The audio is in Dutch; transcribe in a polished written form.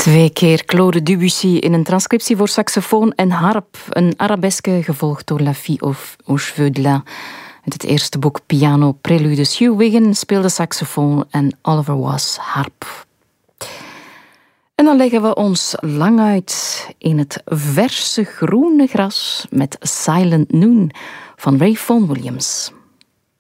2 keer Claude Debussy in een transcriptie voor saxofoon en harp. Een arabesque gevolgd door La Fille aux cheveux de lin. Uit het eerste boek Piano Preludes. Hugh Wiggin speelde saxofoon en Oliver Was harp. En dan leggen we ons lang uit in het verse groene gras met Silent Noon van Ray Vaughan Williams.